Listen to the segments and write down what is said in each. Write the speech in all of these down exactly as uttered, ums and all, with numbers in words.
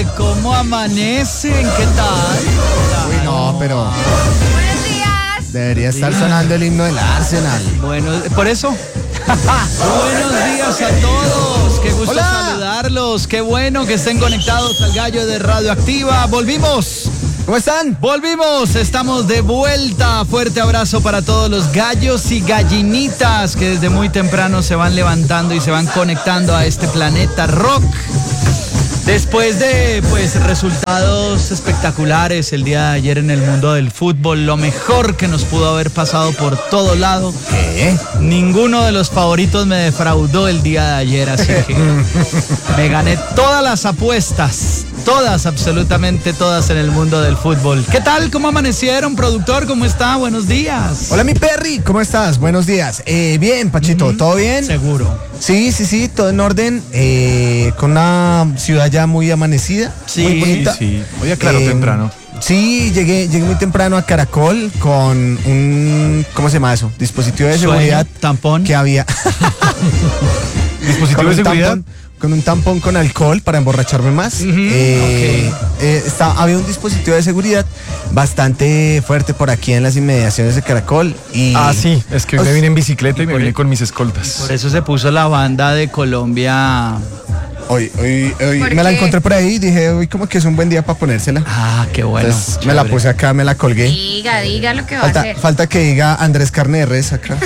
¿Cómo amanecen? ¿Qué tal? Uy, no, pero Buenos días. debería estar sonando el himno del Arsenal. Bueno, por eso. Buenos días a todos. Qué gusto Hola. saludarlos. Qué bueno que estén conectados al Gallo de Radioactiva. Volvimos. ¿Cómo están? Volvimos, estamos de vuelta. Fuerte abrazo para todos los gallos y gallinitas que desde muy temprano se van levantando y se van conectando a este planeta rock. Después de pues resultados espectaculares el día de ayer en el mundo del fútbol, lo mejor que nos pudo haber pasado por todo lado. ¿Qué? Ninguno de los favoritos me defraudó el día de ayer, así que me gané todas las apuestas, todas, absolutamente todas en el mundo del fútbol. ¿Qué tal? ¿Cómo amanecieron, productor? ¿Cómo está? Buenos días. Hola, mi Perry, ¿cómo estás? Buenos días. Eh, bien, Pachito, Ujú. ¿todo bien? Seguro. Sí, sí, sí, todo en orden. Eh, con una ciudad ya muy amanecida, Sí, muy bonita. Sí, hoy aclaró Eh, temprano. Sí, llegué, llegué muy temprano a Caracol con un, ¿cómo se llama eso? Dispositivo de Sueño, seguridad tampón. que había. ¿Dispositivo con de un seguridad? tampón, con un tampón con alcohol para emborracharme más. Ujú, Eh, eh, está- había un dispositivo de seguridad bastante fuerte por aquí en las inmediaciones de Caracol. Y Ah, sí, es que hoy me Os- vine en bicicleta y me por vine el- con mis escoltas. Por eso se puso la banda de Colombia. Hoy, hoy, hoy ¿Por me la qué? encontré por ahí y dije, hoy como que es un buen día para ponérsela. Ah, qué bueno. Entonces me la chévere. puse acá, me la colgué. Diga, diga lo que va a Falta, hacer. falta que diga Andrés Carne de Res acá.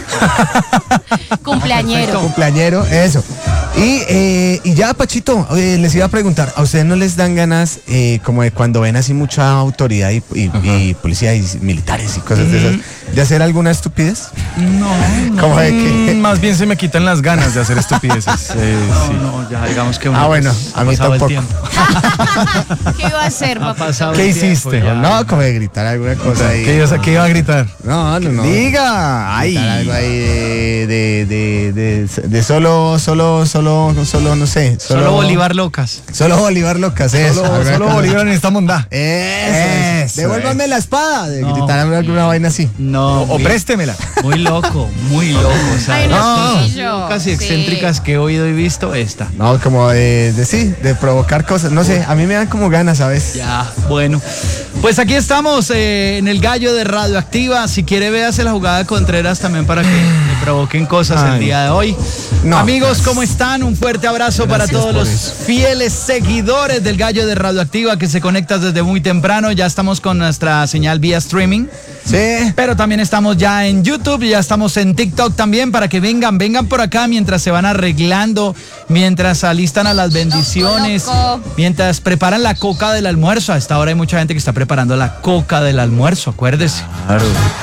Cumpleañero. Cumpleañero, eso. Y, eh, y ya, Pachito, eh, les iba a preguntar, ¿a ustedes no les dan ganas eh, como de cuando ven así mucha autoridad y, y- y policía y militares y cosas de esas, de hacer alguna estupidez? No, no, Como de que... Mm, más bien se me quitan las ganas de hacer estupideces. Eh, sí. no, ya digamos que Ah, uno, bueno, pues, a ha mí pasado el tampoco. tiempo. ¿Qué iba a hacer, Ha papá? pasado ¿Qué el tiempo hiciste? ya. No, como de gritar alguna cosa ahí. ¿Qué, ibas a- qué iba a gritar? No, no, no. Diga, ay. Gritar algo ahí de, de, de, de, de solo, solo, solo, solo, no sé. Solo, Solo Bolívar locas. Solo Bolívar locas, eso. Solo, alguna solo cosa. Bolívar en esta mondá. Eso, Eso, Devuélvame eso. la espada. De No. gritar alguna vaina así. No. O muy- préstemela. Muy loco, muy loco. O sea, Ay, no, no, sí, yo, casi sí. excéntricas que he oído y visto esta. No, como de, de sí, de provocar cosas. No sé, a mí me dan como ganas, ¿sabes? Ya, bueno. Pues aquí estamos eh, en el Gallo de Radioactiva. Si quiere, véase la jugada de Contreras también para que le provoquen cosas el Ay. día de hoy. No, Amigos, gracias. ¿cómo están? Un fuerte abrazo para Gracias todos por los eso. fieles seguidores del Gallo de Radioactiva que se conectan desde muy temprano. Ya estamos con nuestra señal vía streaming. Sí. Pero también estamos ya en YouTube, ya estamos en TikTok también para que vengan, vengan por acá mientras se van arreglando, mientras alistan a las bendiciones, loco. mientras preparan la coca del almuerzo. A esta hora hay mucha gente que está preparando la coca del almuerzo, acuérdese. Claro,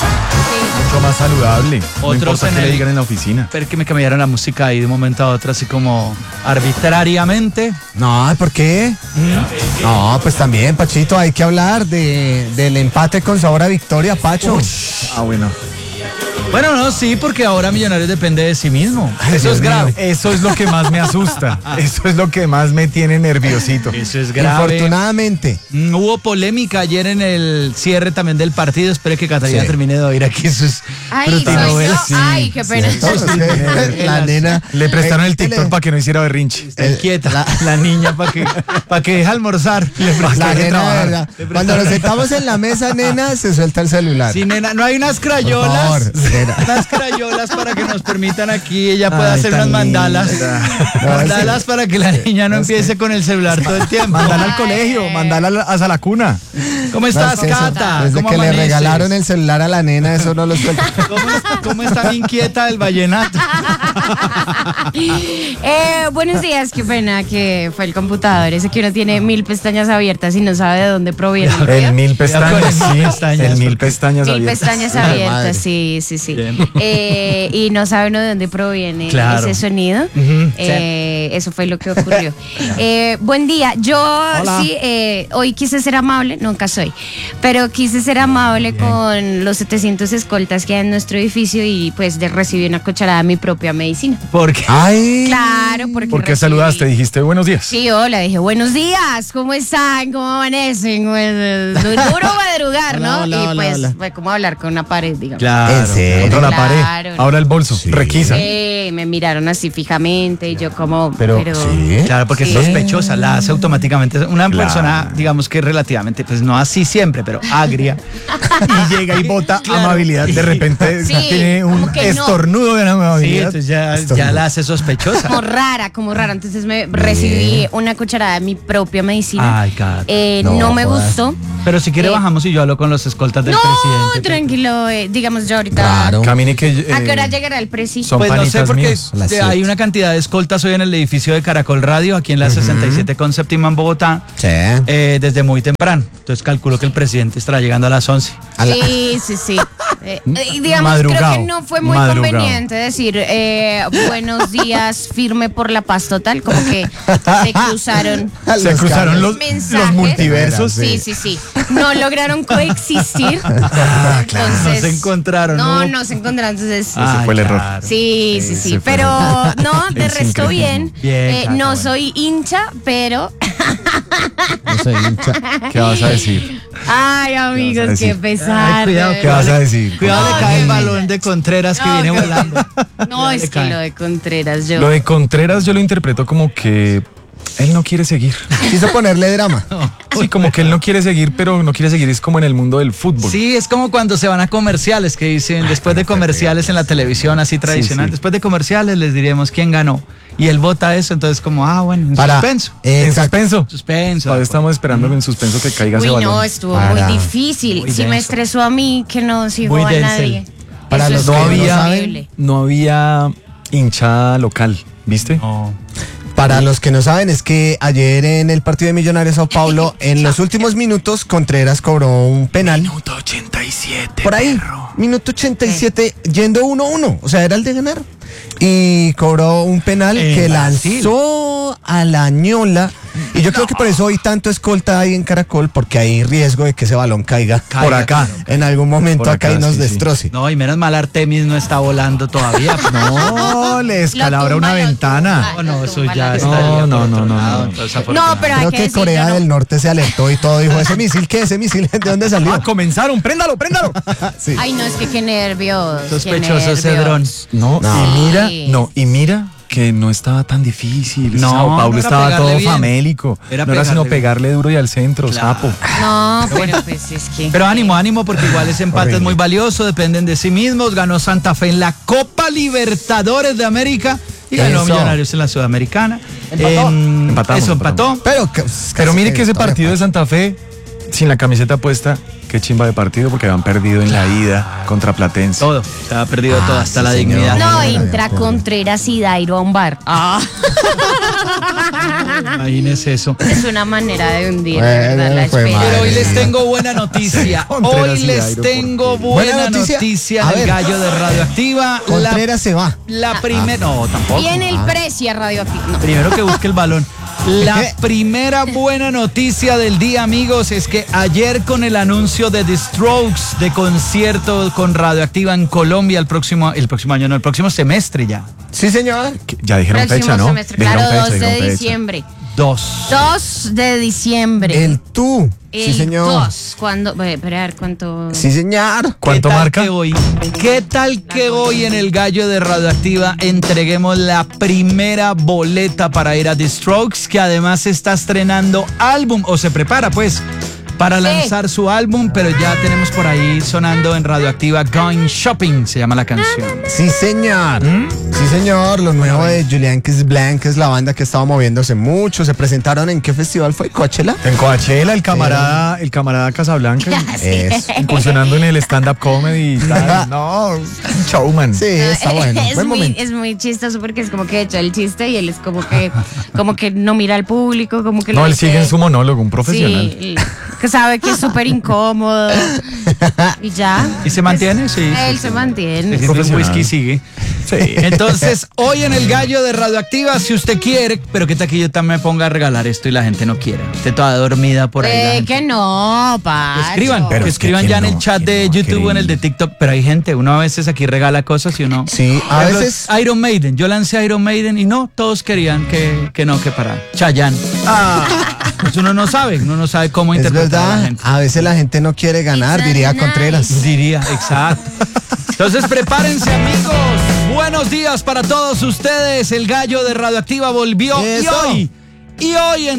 mucho más saludable. No Otros importa en que el- le digan en la oficina. Pero que me cambiaron la música ahí de un momento a otro, así como arbitrariamente. No, ¿por qué? No, pues también, Pachito, hay que hablar de, del empate con sabor a victoria, Pacho. Ah, bueno. Bueno, no, sí, porque ahora Millonarios depende de sí mismo. Ay, Eso Dios es grave. Eso es lo que más me asusta. Eso es lo que más me tiene nerviosito. Eso es grave. Infortunadamente. Mm, Hubo polémica ayer en el cierre también del partido. Espero que Catalina Sí. termine de oír aquí sus Ay, soy yo. brutinovelas. Sí. Ay, qué pena. Entonces, que la nena. Le prestaron eh, el TikTok le- para que no hiciera berrinche. Está inquieta la, niña para que, pa que deje almorzar. Le La prestaron- nena, de trabajar. verdad. Le Cuando prestaron- nos sentamos en la mesa, nena, se suelta el celular. Sí, nena, no hay unas Por crayolas. favor, nena. Unas crayolas para que nos permitan aquí. Ella pueda Ay, hacer tan unas mandalas. linda. Mandalas para que la niña no empiece con el celular todo el tiempo. Mandala al colegio, mandala a la- hasta la cuna. ¿Cómo No, estás, es que eso, Cata? Desde ¿Cómo que le amaneces? regalaron el celular a la nena, eso no lo suelta. ¿Cómo, cómo está mi inquieta del vallenato? Eh, buenos días, qué pena que fue el computador. Ese que uno tiene mil pestañas abiertas y no sabe de dónde proviene el ruido. El mil pestañas, Cuidado con el mil sí. pestañas, El mil porque- pestañas Mil abiertas. pestañas Ay, madre. abiertas, sí, sí, sí. Bien. Eh, y no sabe uno de dónde proviene Claro. ese sonido. Ujú, Eh, Eso fue lo que ocurrió. Eh, buen día. Yo sí, eh, hoy quise ser amable, nunca soy, pero quise ser amable con los setecientos escoltas que hay en nuestro edificio y pues de recibí una cucharada a mi propia medida. medicina. ¿Por qué? Ay. Claro, porque ¿Por qué recibí- saludaste? Dijiste buenos días. Sí, hola, dije, buenos días, ¿cómo están? ¿Cómo amanecen? Pues, duro madrugar, ¿no? Hola, hola, y hola, pues hola. fue como hablar con una pared, digamos. Claro. ¿En serio? Contra la Claro. pared. Ahora el bolso. Sí. Requisa. Sí, me miraron así fijamente y yo como, Pero- pero, Sí. Claro, porque Sí. es sospechosa, la hace automáticamente. Una Claro. persona, digamos que relativamente, pues no así siempre, pero agria. Y llega y bota Claro. amabilidad. De repente Sí, tiene un como que no. estornudo de Sí, amabilidad. entonces ya, Esto ya no. la hace sospechosa. como rara, como rara. Entonces me recibí una cucharada de mi propia medicina. Ay, Kat. Eh, No, no, me jodas. gustó. Pero si quiere Eh, bajamos y yo hablo con los escoltas del No, presidente. tranquilo, eh, digamos yo ahorita. Claro. Camine que. eh, ¿A qué hora llegará el presi? son Pues no sé panitas porque míos. A las eh, hay siete. una cantidad de escoltas hoy en el edificio de Caracol Radio, aquí en la sesenta y siete con séptima en Bogotá, Sí. eh, desde muy temprano. Entonces calculo que el presidente estará llegando a las once. A la- Sí, sí, sí. Eh, eh, digamos, Madrugado, creo que no fue muy madrugado. conveniente decir eh, buenos días, firme por la paz total, como que se cruzaron a Se los cruzaron cables. los, mensajes. los multiversos. Sí, sí, sí. No lograron coexistir. Ah, claro. Entonces, No se encontraron, No, ¿no? no se encontraron. Entonces, Ay, fue el error. claro. sí, sí, sí. Ese fue Pero no, de el resto bien. Bien, Eh, Cata, no bueno. soy hincha, pero. No soy hincha. ¿Qué vas a decir? Ay, amigos, decir? qué pesar. Ay, cuidado, de ¿Qué vas a decir? Cuidado, No, le cae qué el pena. balón de Contreras que No, viene qué volando. No, es le que cae. lo de Contreras, yo. Lo de Contreras yo lo interpreto como que él no quiere seguir. Quiso ponerle drama. Sí, como que él no quiere seguir, pero no quiere seguir es como en el mundo del fútbol. Sí, es como cuando se van a comerciales, que dicen, después de comerciales en la televisión así tradicional, sí. después de comerciales les diremos quién ganó. Y él vota eso, entonces como, ah, bueno, en Para. suspenso. Eh, En exacto. suspenso. Suspenso. Todavía estamos esperando en suspenso que caiga ese Uy, balón. no, estuvo Para. muy difícil. Muy sí me denso. estresó a mí que no sigo Muy a denso. nadie. Para Eso los es no que no había, horrible. no había hinchada local, ¿viste? No. Para los que no saben, es que ayer en el partido de Millonarios Sao Paulo, en los últimos minutos, Contreras cobró un penal. Minuto ochenta y siete. Por ahí, minuto ochenta y siete, yendo uno uno. O sea, era el de ganar. Y cobró un penal En que Brasil. lanzó a la ñola. Y yo creo que por eso hay tanto escolta ahí en Caracol, porque hay riesgo de que ese balón caiga Por acá. en algún momento Por acá, acá, y nos sí, sí. destroce. No, y menos mal Artemis no está volando todavía. No, le escalabra Lo tumba, una lo ventana. tumba. No, no, eso tumba ya la- estaría No, por no, otro no, no, lado, no. entonces, No, afortunadamente. pero hay Creo que que decirlo, Corea ¿no? del Norte se alertó y todo dijo, ¿ese misil qué? ¿Ese misil de dónde salió? Ah, comenzaron, préndalo, préndalo. Sí. Ay, no, es que qué nervios. qué Sospechoso ese nervios. dron. No, No. y mira, Sí. no, y mira que no estaba tan difícil. No, Sao Paulo no era estaba pegarle todo bien. famélico. Era no era sino pegarle bien. pegarle duro y al centro, Claro. sapo. No, pero pues es que. Pero ánimo, ánimo, porque igual ese empate Horrible. es muy valioso, dependen de sí mismos. Ganó Santa Fe en la Copa Libertadores de América y ganó Eso. Millonarios en la Sudamericana. Empató. Em, Empatamos, Eso, empató. empatamos. Pero, que- Pero mire que ese todavía partido de Santa Fe, sin la camiseta puesta, qué chimba de partido porque habían perdido en la ida contra Platense. Todo, se ha perdido todo, hasta sí, la señor. dignidad. No, Ay, entra pobre. Contreras y Dairo a un bar. Ah, Imagínese eso. es una manera de hundir, Bueno, de verdad, la fue espera. madre Pero hoy les mía. tengo buena noticia. Contreras Hoy y les Dairo, tengo ¿por qué? buena Buena noticia. noticia A en el ver. gallo de Radioactiva. Contreras se va. La, la primera. No, tampoco. Viene el precio radioactivo. No. Primero que busque el balón. La primera buena noticia del día, amigos, es que ayer con el anuncio de The Strokes de concierto con Radioactiva en Colombia el próximo, el próximo año, no, el próximo semestre ya. Sí, señor. Que Ya dijeron Próximo fecha, ¿no? semestre, Dijeron claro, fecha, dos de dijeron fecha. diciembre. Dos. dos de diciembre. El tú. Sí, El señor. dos. ¿Cuándo? Voy a esperar, ¿cuánto? Sí, señor. ¿Cuánto ¿Qué tal marca? que hoy? ¿Qué tal que hoy en el gallo de Radioactiva entreguemos la primera boleta para ir a The Strokes, que además está estrenando álbum, o se prepara pues para Sí. lanzar su álbum, pero ya tenemos por ahí sonando en Radioactiva Going Shopping, se llama la canción. Sí, señor. Sí, señor. Lo nuevo de Julian Blanc, que es la banda que estaba moviéndose mucho. ¿Se presentaron en qué festival fue? ¿Coachella? En Coachella, el camarada, el camarada Casablanca, Sí. Es. incursionando en el stand-up comedy y tal. No, un showman. Sí, está bueno. es, Buen muy, momento. es muy chistoso porque es como que echa el chiste y él es como que como que no mira al público, como que No, lo él dice- sigue en su monólogo, un profesional. Sí, que sabe que es súper incómodo y ya. ¿Y se mantiene? Sí. Él sí, se sí. mantiene. El Profesional. whisky sigue. Sí. Entonces, hoy en el Gallo de Radioactiva, si usted quiere, pero que tal que yo también me ponga a regalar esto y la gente no quiere. Usted toda dormida por ahí. la Eh, gente. que no, pa. Escriban, Pero que es que escriban ¿quién ya en el no? chat ¿Quién de no? YouTube o en el de Increíble. TikTok, pero hay gente, uno a veces aquí regala cosas y uno... Sí, a Por ejemplo, veces. Iron Maiden, yo lancé Iron Maiden y no, todos querían que, que no, que para Chayanne. Pues uno no sabe, uno no sabe cómo Es interpretar a la verdad, gente. a veces la gente no quiere ganar, It's diría nice. Contreras. Diría, exacto. Entonces prepárense, amigos. Buenos días para todos ustedes. El Gallo de Radioactiva volvió Eso. y hoy, y hoy en